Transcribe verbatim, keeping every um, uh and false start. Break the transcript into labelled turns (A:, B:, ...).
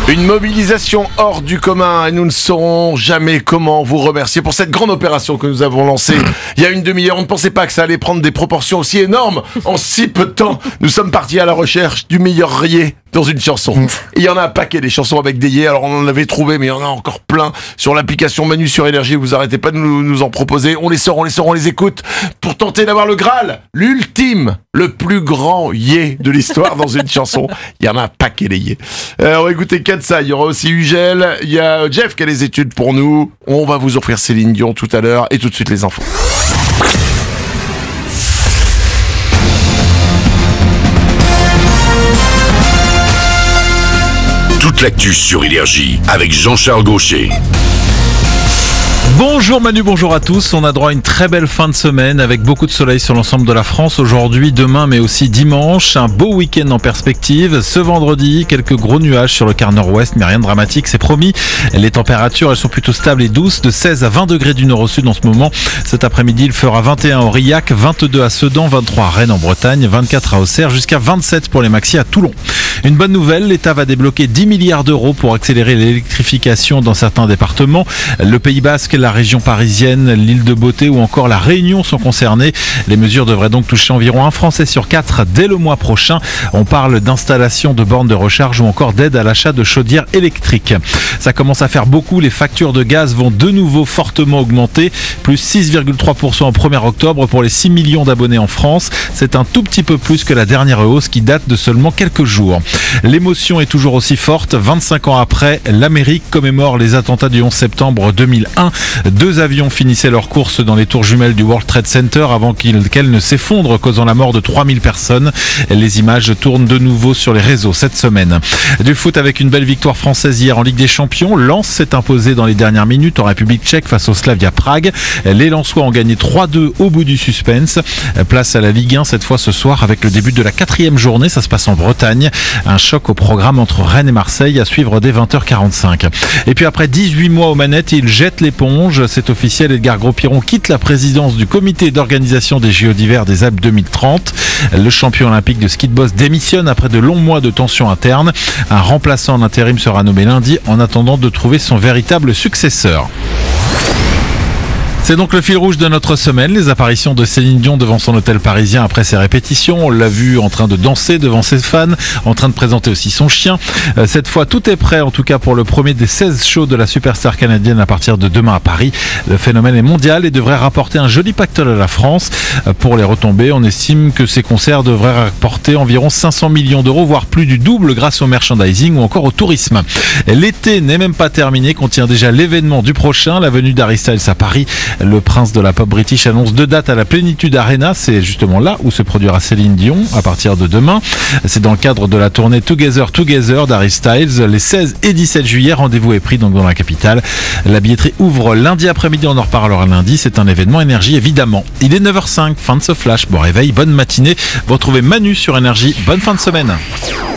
A: Une mobilisation hors du commun et nous ne saurons jamais comment vous remercier pour cette grande opération que nous avons lancée il y a une demi-heure. On ne pensait pas que ça allait prendre des proportions aussi énormes en si peu de temps. Nous sommes partis à la recherche du meilleur riez dans une chanson. Et il y en a un paquet des chansons avec des yeux. Alors on en avait trouvé, mais il y en a encore plein sur l'application Manu sur Énergie. Vous arrêtez pas de nous, nous en proposer. On les sort, on les sort, on les écoute pour tenter d'avoir le Graal, l'ultime, le plus grand yé de l'histoire dans une chanson. Il y en a un paquet des yés. Euh, on va écouter ça. Il y aura aussi Ugel. Il y a Jeff qui a les études pour nous. On va vous offrir Céline Dion tout à l'heure et tout de suite les infos.
B: Toute l'actu sur Énergie avec Jean-Charles Gaucher.
C: Bonjour Manu, bonjour à tous. On a droit à une très belle fin de semaine avec beaucoup de soleil sur l'ensemble de la France aujourd'hui, demain mais aussi dimanche. Un beau week-end en perspective. Ce vendredi, quelques gros nuages sur le quart nord-ouest, mais rien de dramatique, c'est promis. Les températures, elles sont plutôt stables et douces, de seize à vingt degrés du nord au sud en ce moment. Cet après-midi, il fera vingt et un à Aurillac, vingt-deux à Sedan, vingt-trois à Rennes en Bretagne, vingt-quatre à Auxerre, jusqu'à vingt-sept pour les maxis à Toulon. Une bonne nouvelle, l'État va débloquer dix milliards d'euros pour accélérer l'électrification dans certains départements. Le Pays Basque, la région parisienne, l'île de Beauté ou encore la Réunion sont concernés. Les mesures devraient donc toucher environ un Français sur quatre dès le mois prochain. On parle d'installation de bornes de recharge ou encore d'aide à l'achat de chaudières électriques. Ça commence à faire beaucoup. Les factures de gaz vont de nouveau fortement augmenter. Plus six virgule trois pour cent au premier octobre pour les six millions d'abonnés en France. C'est un tout petit peu plus que la dernière hausse qui date de seulement quelques jours. L'émotion est toujours aussi forte. vingt-cinq ans après, l'Amérique commémore les attentats du onze septembre deux mille un. Deux avions finissaient leur course dans les tours jumelles du World Trade Center avant qu'elles ne s'effondrent, causant la mort de trois mille personnes. Les images tournent de nouveau sur les réseaux cette semaine. Du foot avec une belle victoire française hier en Ligue des Champions. Lens s'est imposé dans les dernières minutes en République tchèque face au Slavia Prague. Les Lensois ont gagné trois deux au bout du suspense. Place à la Ligue un cette fois ce soir avec le début de la quatrième journée. Ça se passe en Bretagne. Un choc au programme entre Rennes et Marseille à suivre dès vingt heures quarante-cinq. Et puis après dix-huit mois aux manettes, il jette l'éponge. C'est officiel, Edgar Gros-Piron quitte la présidence du comité d'organisation des J O d'hiver des Alpes deux mille trente. Le champion olympique de ski de boss démissionne après de longs mois de tensions internes. Un remplaçant en intérim sera nommé lundi en attendant de trouver son véritable successeur. C'est donc le fil rouge de notre semaine, les apparitions de Céline Dion devant son hôtel parisien après ses répétitions. On l'a vu en train de danser devant ses fans, en train de présenter aussi son chien. Cette fois, tout est prêt, en tout cas pour le premier des seize shows de la superstar canadienne à partir de demain à Paris. Le phénomène est mondial et devrait rapporter un joli pactole à la France. Pour les retombées, on estime que ces concerts devraient rapporter environ cinq cents millions d'euros, voire plus du double grâce au merchandising ou encore au tourisme. L'été n'est même pas terminé, contient déjà l'événement du prochain, la venue d'Harry Styles à Paris. Le prince de la pop british annonce deux dates à la Plénitude Arena. C'est justement là où se produira Céline Dion à partir de demain. C'est dans le cadre de la tournée Together Together d'Harry Styles. Les seize et dix-sept juillet, rendez-vous est pris donc dans la capitale. La billetterie ouvre lundi après-midi, on en reparlera lundi. C'est un événement Énergie évidemment. Il est neuf heures cinq, fin de ce flash. Bon réveil, bonne matinée. Vous retrouvez Manu sur Énergie. Bonne fin de semaine.